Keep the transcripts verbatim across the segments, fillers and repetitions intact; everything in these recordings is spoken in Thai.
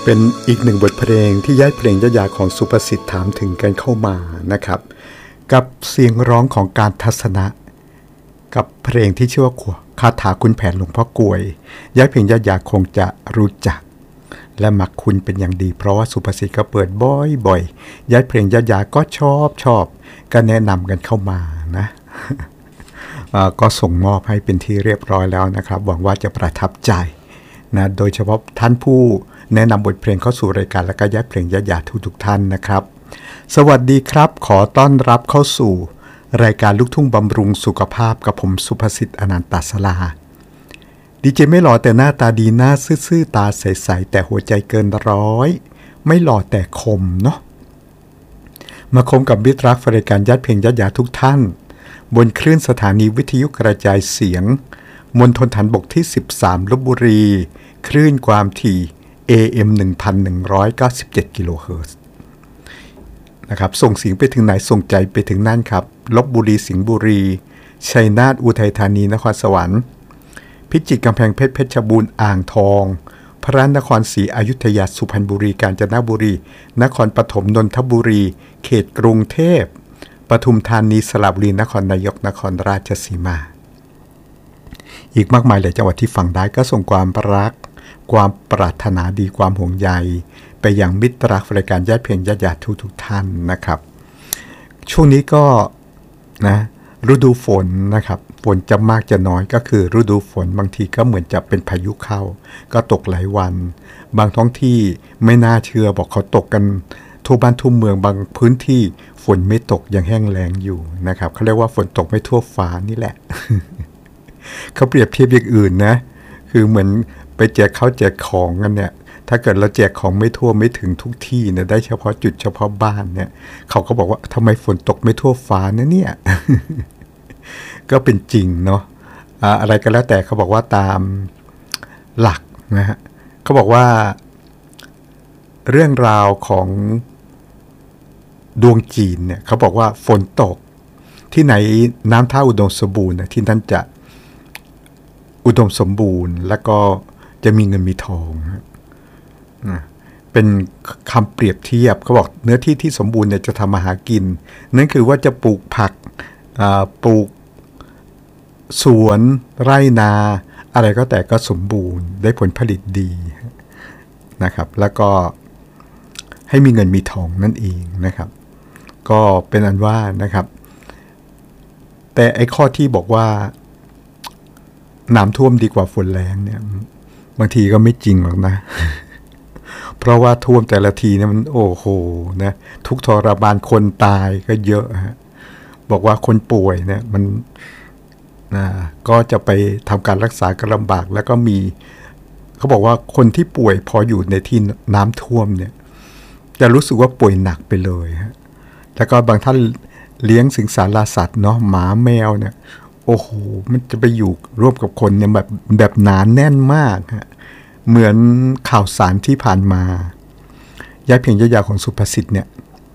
เป็นอีกหนึ่งบทเพลงที่ย้ายเพลงยะๆของสุภสิทธิ์ถามถึงกันเข้ามานะครับกับเสียงร้องของการทัศนะกับเพลงที่ชื่อว่าคาถาคุณแผนหลวงพ่อกลวยย้ายเพลงยะๆคงจะรู้จักและมักคุณเป็นอย่างดีเพราะว่าสุภสิทธิ์ก็เปิดบ่อยๆย้ายเพลงยะๆก็ชอบชอบก็แนะนำกันเข้ามานะ ก็ส่งมอบให้เป็นที่เรียบร้อยแล้วนะครับหวังว่าจะประทับใจนะโดยเฉพาะท่านผู้แนะนำบทเพลงเข้าสู่รายการและก็ย้ายเพลงยะๆทุกๆท่านนะครับสวัสดีครับขอต้อนรับเข้าสู่รายการลูกทุ่งบำรุงสุขภาพกับผมสุภสิทธิ์อนันตศราดีเจไม่หล่อแต่หน้าตาดีหน้าซื่อๆตาใสๆแต่หัวใจเกินร้อยไม่หล่อแต่คมเนาะมาคมกับมิตรรักรายการย้ายเพลงยะๆทุกท่านบนคลื่นสถานีวิทยุกระจายเสียงมณฑลฐานบกที่สิบสามลพบุรีคลื่นความถี่ เอ เอ็ม หนึ่งพันหนึ่งร้อยเก้าสิบเจ็ด กิโลเฮิรตซ์นะครับส่งเสียงไปถึงไหนส่งใจไปถึงนั่นครับลพบุรีสิงห์บุรีชัยนาทอุทัยธานีนครสวรรค์พิจิตรกำแพงเพชรเพชรบูรณ์อ่างทองพระนครศรีอยุธยาสุพรรณบุรีกาญจนบุรีนครปฐมนนทบุรีเขตกรุงเทพปทุมธานีสระบุรีนครนายกนครราชสีมาอีกมากมายหลายจังหวัดที่ฟังได้ก็ส่งความรักความปรารถนาดีความห่วงใยไปยังมิตรรักรายการย้ายเพลงยะๆทุกๆท่านนะครับช่วงนี้ก็นะฤดูฝนนะครับฝนจะมากจะน้อยก็คือฤดูฝนบางทีก็เหมือนจะเป็นพายุเข้าก็ตกหลายวันบางท้องที่ไม่น่าเชื่อบอกเขาตกกันทั่วบ้านทั่วเมืองบางพื้นที่ฝนไม่ตกยังแห้งแล้งอยู่นะครับเขาเรียกว่าฝนตกไม่ทั่วฟ้านี่แหละ เขาเปรียบเทียบอย่างอื่นนะคือเหมือนไปแจกเขาแจกของกันเนี่ยถ้าเกิดเราแจกของไม่ทั่วไม่ถึงทุกที่เนี่ยได้เฉพาะจุดเฉพาะบ้านเนี่ยเขาก็บอกว่าทำไมฝนตกไม่ทั่วฟ้านะเนี่ย ก็เป็นจริงเนาะ อะ อะไรก็แล้วแต่เขาบอกว่าตามหลักนะฮะเขาบอกว่าเรื่องราวของดวงจีนเนี่ยเขาบอกว่าฝนตกที่ไหนน้ำท่าอุดมสมบูรณ์นะที่นั่นจะอุดมสมบูรณ์แล้วก็จะมีเงินมีทองนะเป็นคำเปรียบเทียบเขาบอกเนื้อที่ที่สมบูรณ์เนี่ยจะทำมาหากินนั่นคือว่าจะปลูกผักปลูกสวนไร่นาอะไรก็แต่ก็สมบูรณ์ได้ผลผลิตดีนะครับแล้วก็ให้มีเงินมีทองนั่นเองนะครับก็เป็นอันว่านะครับแต่ไอ้ข้อที่บอกว่าน้ำท่วมดีกว่าฝนแล้งเนี่ยบางทีก็ไม่จริงหรอกนะ เพราะว่าท่วมแต่ละทีเนี่ยมันโอ้โหนะทุกทรมานคนตายก็เยอะฮะบอกว่าคนป่วยเนี่ยมันนะก็จะไปทำการรักษาก็ลำบากแล้วก็มีเขาบอกว่าคนที่ป่วยพออยู่ในที่น้ำท่วมเนี่ยจะรู้สึกว่าป่วยหนักไปเลยฮะแล้วก็บางท่านเลี้ยงสิงสารสัตว์เนาะหมาแมวเนี่ยโอ้โหมันจะไปอยู่ร่วมกับคนเนี่ยแบบแบบหนาแน่นมากฮะเหมือนข่าวสารที่ผ่านมาย้ายเพลงยะๆของสุภสิทธิ์เนี่ย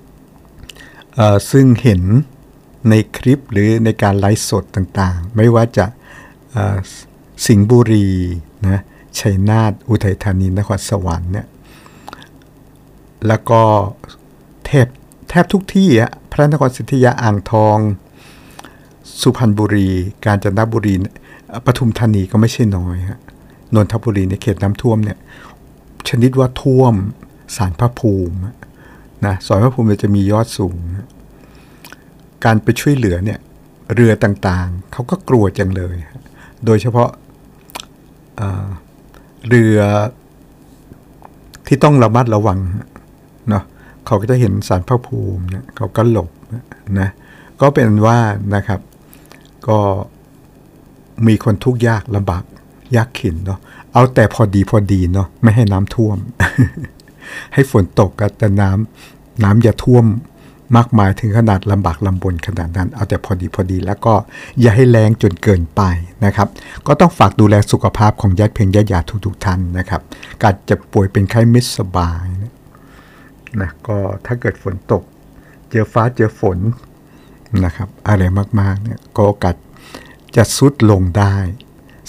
ซึ่งเห็นในคลิปหรือในการไลฟ์สดต่างๆไม่ว่าจะสิงห์บุรีนะชัยนาทอุทัยธานีนครสวรรค์เนี่ยแล้วก็แทบแทบทุกที่อะพระนครศรีอยุธยาอ่างทองสุพรรณบุรีกาญจนบุรีปทุมธานีก็ไม่ใช่น้อยฮะนนทบุรีในเขตน้ำท่วมเนี่ยชนิดว่าท่วมศาลพระภูมินะศาลพระภูมิจะมียอดสูงการไปช่วยเหลือเนี่ยเรือต่างๆเขาก็กลัวจังเลยโดยเฉพาะ เอ่อ เรือที่ต้องระมัดระวังเนาะเขาก็จะเห็นศาลพระภูมิเนี่ยเขาก็หลบนะก็เป็นว่านะครับก็มีคนทุกข์ยากลำบากยากเข็ญเนาะเอาแต่พอดีพอดีเนาะไม่ให้น้ำท่วม ให้ฝนตกแต่น้ำน้ำอย่าท่วมมากมายถึงขนาดลำบากลำบนขนาดนั้นเอาแต่พอดีพอดีแล้วก็อย่าให้แรงจนเกินไปนะครับก็ต้องฝากดูแลสุขภาพของญาติเพลงญาติๆทุกๆท่านนะครับการเจ็บป่วยเป็นไข้ไม่สบายนะก็ถ้าเกิดฝนตกเจอฟ้าเจอฝนนะครับอะไรมากๆเนี่ยก็โอกาสจะทรุดลงได้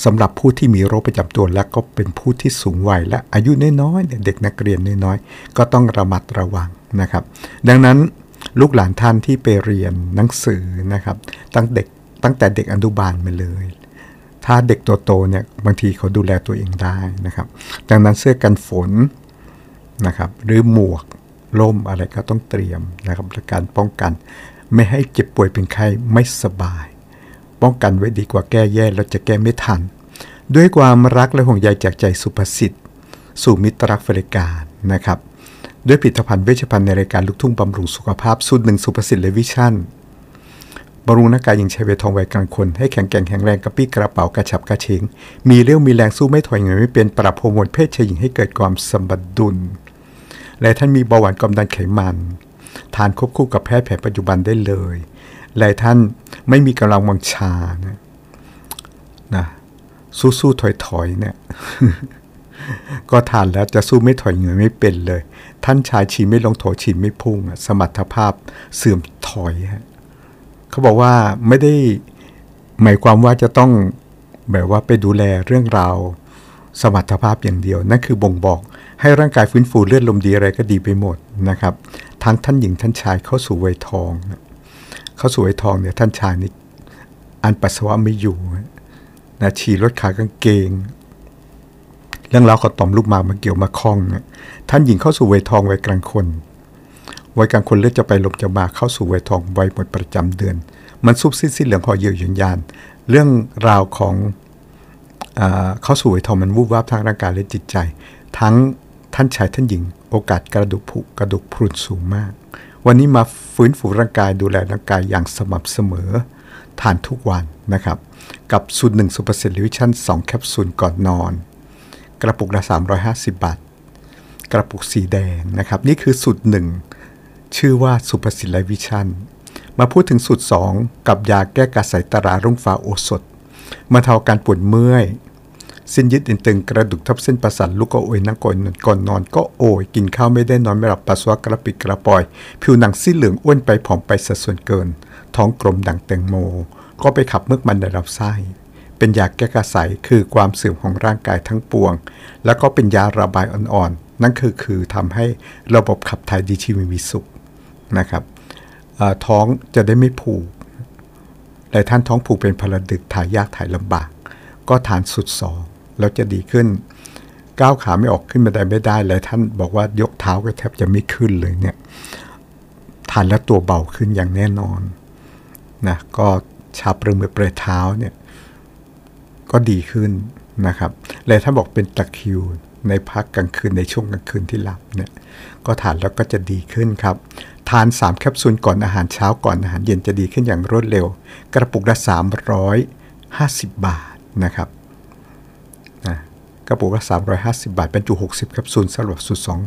สำหรับผู้ที่มีโรคประจำตัวและก็เป็นผู้ที่สูงวัยและอายุน้อยๆเนี่ยเด็กนักเรียนน้อยๆก็ต้องระมัดระวังนะครับดังนั้นลูกหลานท่านที่ไปเรียนหนังสือนะครับตั้งเด็กตั้งแต่เด็กอนุบาลมาเลยถ้าเด็กโตๆเนี่ยบางทีเขาดูแลตัวเองได้นะครับดังนั้นเสื้อกันฝนนะครับหรือหมวกล่มอะไรก็ต้องเตรียมนะครับและการป้องกันไม่ให้เจ็บป่วยเป็นไข้ไม่สบายป้องกันไว้ดีกว่าแก้แย่แล้วจะแก้ไม่ทันด้วยความรักและห่วงใยจากใจสุภสิทธิ์สู่มิตรรักบริการนะครับด้วยผลิตภัณฑ์เวชภัณฑ์ในรายการลูกทุ่งบำรุงสุขภาพสูตรหนึ่งสุภสิทธิ์และวิชั่นบำรุงร่างกายหญิงชายวัยทองวัยกลางคนให้แข็งแกร่งแข็งแรงกระปี้กระเป๋ากระฉับกระเฉงมีเรี่ยวมีแรงสู้ไม่ถอยเหงื่อไม่เป็นปรับฮอร์โมนเพศชายหญิงให้เกิดความสมดุลและท่านมีเบาหวานความดันไขมันทานควบคู่กับแพทย์แผนปัจจุบันได้เลยและท่านไม่มีกำลังวังชานะนะสู้ๆถอยๆเนี่ย ก็ทานแล้วจะสู้ไม่ถอยเหงื่อไม่เป็นเลยท่านชายฉี่ไม่ลงโถฉี่ไม่พุ่งสมรรถภาพเสื่อมถอยฮะเขาบอกว่าไม่ได้หมายความว่าจะต้องแบบว่าไปดูแลเรื่องราวสมรรถภาพอย่างเดียวนั่นคือบ่งบอกให้ร่างกายฟื้นฟูเลือดลมดีอะไรก็ดีไปหมดนะครับทั้งท่านหญิงท่านชายเข้าสู่วัยทองเข้าสู่วัยทองเนี่ยท่านชายนี่อันปัสสาวะไม่อยู่นะฉี่ลดขากางเกงเรื่องราวขอต่อมลูกหมากมาเกี่ยวมาคล้องนะท่านหญิงเข้าสู่วัยทองวัยกลางคนวัยกลางคนเลือดจะไปลมจะมาเข้าสู่วัยทองวัยหมดประจำเดือนมันซุบซิบซิบเหลืองห่อเหี่ยวหยุ่นยานเรื่องราวของอ่าเข้าสู่วัยทองมันวูบวาบทางร่างกายและจิตใจทั้งท่านชายท่านหญิงโอกาสกระดูกผุกระดูกพรุนสูงมากวันนี้มาฟื้นฟูร่างกายดูแลร่างกายอย่างสม่ำเสมอทานทุกวันนะครับกับสูตรหนึ่งซูเปอร์เซลวิชั่นสองแคปซูลก่อนนอนกระปุกละสามร้อยห้าสิบบาทกระปุกสีแดงนะครับนี่คือสูตรหนึ่งชื่อว่าซูเปอร์เซลวิชั่นมาพูดถึงสูตรสองกับยาแก้กระสายตรารุ่งฟ้าโอสถมาเทาการปวดเมื่อยเส้นยึดเอ็นตึงกระดูกทับเส้นประสาทลูกก็โอยนั่งก่อนก่อนนอนก็โอยกินข้าวไม่ได้นอนไม่หลับปัสสาวะกระปิดกระปอยผิวหนังซีดเหลืองอ้วนไปผอมไปสัดส่วนเกินท้องกลมดังแตงโมก็ไปขับเมือกมันในลำไส้เป็นยาแก้กระสายคือความเสื่อมของร่างกายทั้งปวงแล้วก็เป็นยาระบายอ่อนๆนั่นคือคือทำให้ระบบขับถ่ายดีชีวิตมีสุขนะครับท้องจะได้ไม่ผูกหลายท่านท้องผูกเป็นพลดึกถ่ายยากถ่ายลำบากก็ทานสุดสองแล้วจะดีขึ้นก้าวขาไม่ออกขึ้นบันไดไม่ได้หลายท่านบอกว่ายกเท้าก็แทบจะไม่ขึ้นเลยเนี่ยทานแล้วตัวเบาขึ้นอย่างแน่นอนนะก็ชาปรือมือปลายเท้าเนี่ยก็ดีขึ้นนะครับหลายท่านบอกเป็นตะคริวในพักกลางคืนในช่วงกลางคืนที่หลับเนี่ยก็ทานแล้วก็จะดีขึ้นครับทานสามแคปซูลก่อนอาหารเช้าก่อนอาหารเย็นจะดีขึ้นอย่างรวดเร็วกระปุกละสามร้อยห้าสิบบาทนะครับนะกระปุกละสามร้อยห้าสิบบาทบรรจุหกสิบแคปซูลสำหรับสูตรสอง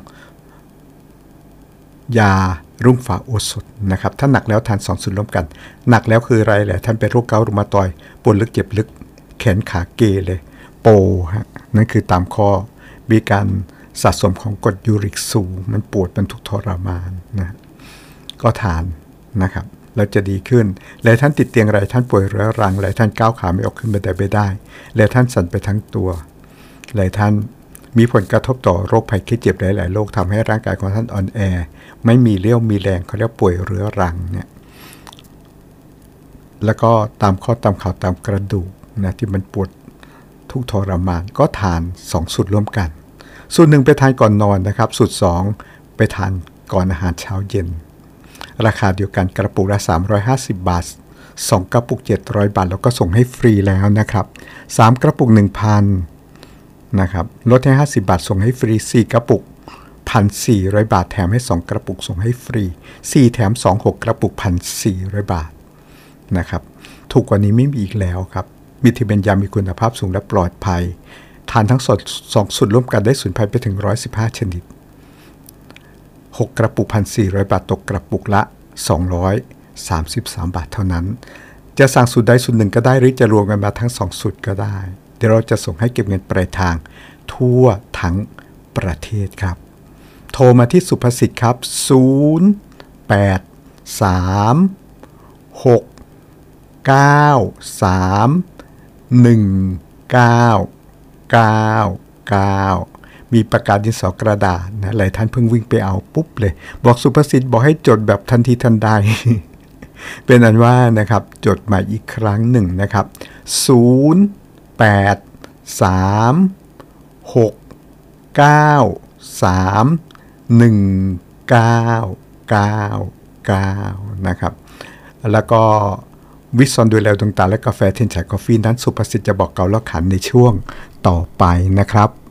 ยารุ่งฟ้าโอสถนะครับถ้าหนักแล้วทานสองสูตรร่วมกันหนักแล้วคืออะไรแหละท่านเป็นโรคเกาต์รุมาตอยด์ปวดลึกเจ็บลึกแขนขาเกเลยโปฮะนั่นคือตามข้อมีการสะสมของกรดยูริกสูงมันปวดมันทุกทรมานนะก็ทานนะครับแล้วจะดีขึ้นหลายท่านติดเตียงหลายท่านป่วยเรื้อรังหลายท่านก้าวขาไม่ออกขึ้นบันไดไม่ได้หลายท่านสั่นไปทั้งตัวหลายท่านมีผลกระทบต่อโรคภัยไข้เจ็บหลายๆโรคทำให้ร่างกายของท่านอ่อนแอไม่มีเรี่ยวมีแรงเขาเรียกป่วยเรื้อรังเนี่ยแล้วก็ตามข้อตามข่าวตามกระดูกนะที่มันปวดทุกทรมานก็ทานสองสูตรร่วมกันสูตรหนึ่งไปทานก่อนนอนนะครับสูตรสองไปทานก่อนอาหารเช้าเย็นราคาเดียวกันกระปุกละสามร้อยห้าสิบบาทสองกระปุกเจ็ดร้อยบาทแล้วก็ส่งให้ฟรีแล้วนะครับสามกระปุก หนึ่งพัน นะครับลดให้ห้าสิบบาทส่งให้ฟรีสี่กระปุก หนึ่งพันสี่ร้อย บาทแถมให้สองกระปุกส่งให้ฟรีสี่แถมสองหกกระปุก หนึ่งพันสี่ร้อย บาทนะครับถูกกว่านี้ไม่มีอีกแล้วครับมีที่เป็นยามีคุณภาพสูงและปลอดภัยทานทั้งสดสองสูตรร่วมกันได้สูญภัยไปถึงหนึ่งร้อยสิบห้าชนิดหกกระปุก หนึ่งพันสี่ร้อย บาทตกกระปุกละสองร้อยสามสิบสามบาทเท่านั้นจะสั่งสูตรใดสูตรหนึ่งก็ได้หรือจะรวมกันมาทั้งสองสูตรก็ได้เดี๋ยวเราจะส่งให้เก็บเงินปลายทางทั่วทั้งประเทศครับโทรมาที่สุภสิทธิ์ครับศูนย์ แปด สาม หก เก้า สาม หนึ่งเก้า เก้า เก้ามีปากกาดินสอกระดาษนะหลายท่านเพิ่งวิ่งไปเอาปุ๊บเลยบอกสุภสิทธิ์บอกให้จดแบบทันทีทันใด เป็นอันว่านะครับจดใหม่อีกครั้งหนึ่งนะครับศูนย์ แปด สาม หก เก้า สาม หนึ่ง เก้า เก้า เก้านะครับแล้วก็วิซอนดูแลดวงตาและกาแฟเทนชัยกาแฟนั้นสุภสิทธิ์จะบอกเกาแล้วขันในช่วงต่อไปนะครับ